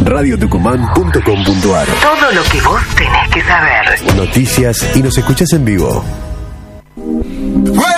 radiotucumán.com.ar. Todo lo que vos tenés que saber. Noticias y nos escuchás en vivo.